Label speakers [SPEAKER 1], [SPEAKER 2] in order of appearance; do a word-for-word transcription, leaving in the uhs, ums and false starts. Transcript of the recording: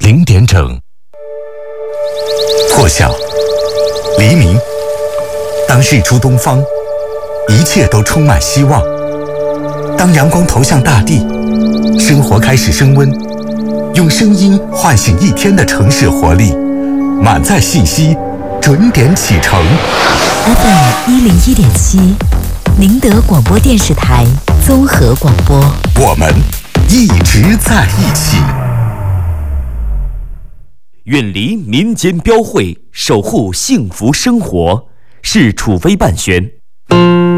[SPEAKER 1] 零点整。破晓，黎明，当日出东方，一切都充满希望。当阳光投向大地，生活开始升温，用声音唤醒一天的城市活力，满载信息，准点启程。
[SPEAKER 2] F M 一零一点七，宁德广播电视台综合广播，
[SPEAKER 1] 我们一直在一起。
[SPEAKER 3] 远离民间标会，守护幸福生活，是楚飞办宣。